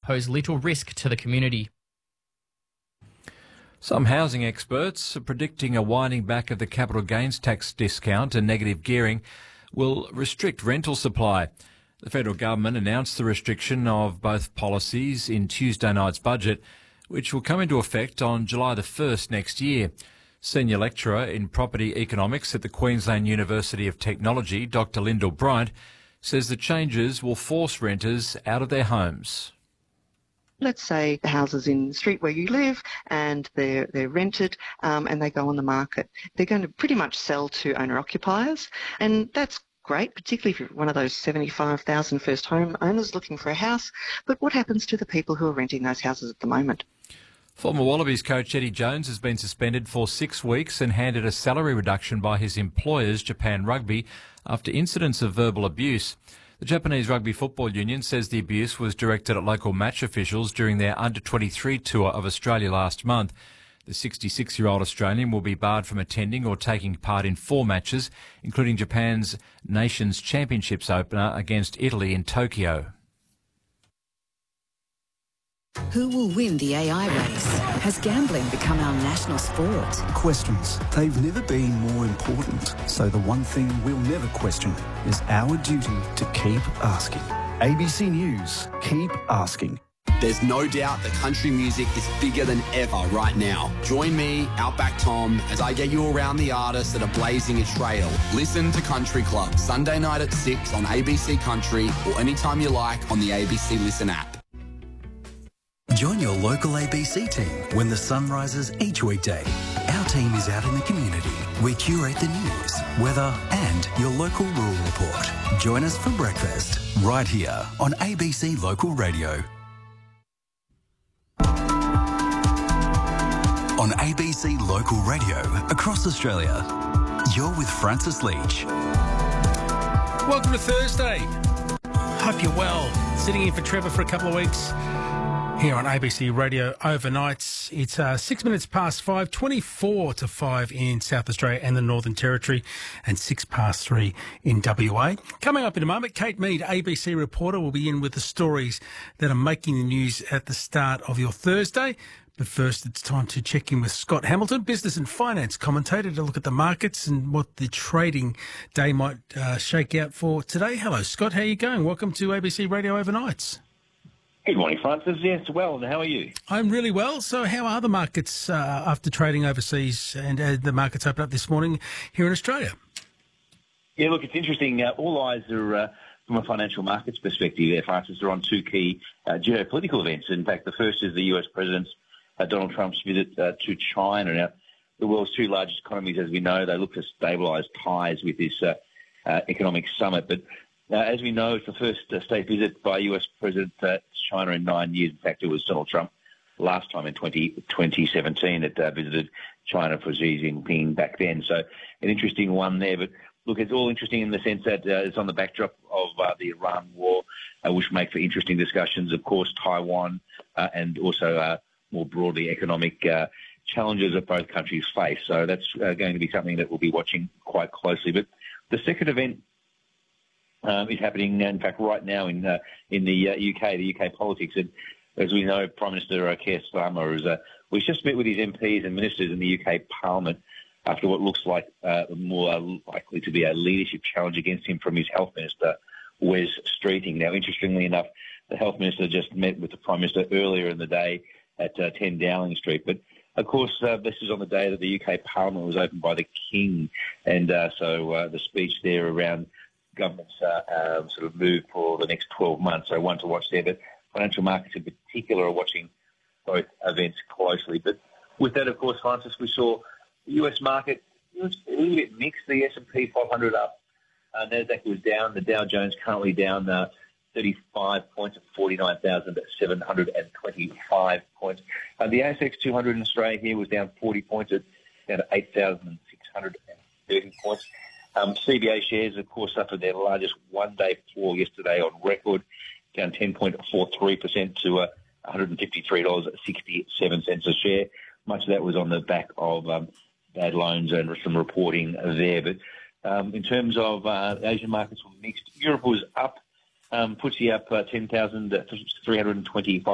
pose little risk to the community. Some housing experts are predicting a winding back of the capital gains tax discount and negative gearing will restrict rental supply. The federal government announced the restriction of both policies in Tuesday night's budget, which will come into effect on July the 1st next year. Senior lecturer in property economics at the Queensland University of Technology, Dr. Lyndall Bryant, says the changes will force renters out of their homes. Let's say the houses in the street where you live and they're rented and they go on the market. They're going to pretty much sell to owner-occupiers, and that's great, particularly if you're one of those 75,000 first home owners looking for a house. But what happens to the people who are renting those houses at the moment? Former Wallabies coach Eddie Jones has been suspended for 6 weeks and handed a salary reduction by his employers, Japan Rugby, after incidents of verbal abuse. The Japanese Rugby Football Union says the abuse was directed at local match officials during their under-23 tour of Australia last month. The 66-year-old Australian will be barred from attending or taking part in 4 matches, including Japan's Nations Championships opener against Italy in Tokyo. Who will win the AI race? Has gambling become our national sport? Questions. They've never been more important. So the one thing we'll never question is our duty to keep asking. ABC News. Keep asking. There's no doubt that country music is bigger than ever right now. Join me, Outback Tom, as I get you around the artists that are blazing a trail. Listen to Country Club, Sunday night at 6 on ABC Country or anytime you like on the ABC Listen app. Join your local ABC team when the sun rises each weekday. Our team is out in the community. We curate the news, weather and your local rural report. Join us for breakfast right here on ABC Local Radio. On ABC Local Radio across Australia, you're with Francis Leach. Welcome to Thursday. Hope you're well. Sitting in for Trevor for a couple of weeks here on ABC Radio Overnights. It's 6 minutes past 5, 24 to 5 in South Australia and the Northern Territory, and 6 past 3 in WA. Coming up in a moment, Kate Mead, ABC reporter, will be in with the stories that are making the news at the start of your Thursday. But first, it's time to check in with Scott Hamilton, business and finance commentator, to look at the markets and what the trading day might shake out for today. Hello, Scott. How are you going? Welcome to ABC Radio Overnights. Good morning, Francis. Yes, well, and how are you? I'm really well. So how are the markets after trading overseas and the markets open up this morning here in Australia? Yeah, look, it's interesting. All eyes are, from a financial markets perspective there, Francis, are on 2 key geopolitical events. In fact, the first is the US President's Donald Trump's visit to China. Now, the world's 2 largest economies, as we know, they look to stabilise ties with this economic summit. But as we know, it's the first state visit by US President to China in 9 years. In fact, it was Donald Trump last time in 2017 that visited China for Xi Jinping back then. So an interesting one there. But look, it's all interesting in the sense that it's on the backdrop of the Iran war, which make for interesting discussions. Of course, Taiwan and also more broadly economic challenges that both countries face. So that's going to be something that we'll be watching quite closely. But the second event is happening, in fact, right now in the UK politics. And as we know, Prime Minister Keir Starmer was just met with his MPs and ministers in the UK Parliament after what looks like more likely to be a leadership challenge against him from his Health Minister, Wes Streeting. Now, interestingly enough, the Health Minister just met with the Prime Minister earlier in the day at 10 Dowling Street. But, of course, this is on the day that the UK Parliament was opened by the King. And so the speech there around government's sort of move for the next 12 months. So one to watch there. But financial markets in particular are watching both events closely. But with that, of course, Francis, we saw the US market, it was a little bit mixed. The S&P 500 up. Nasdaq was down. The Dow Jones currently down 35 points at 49,725 points. The ASX 200 in Australia here was down 40 points at down to 8,630 points. CBA shares, of course, suffered their largest one-day fall yesterday on record, down 10.43% to $153.67 a share. Much of that was on the back of bad loans and some reporting there. But in terms of Asian markets were mixed. Europe was up, FTSE up 10,325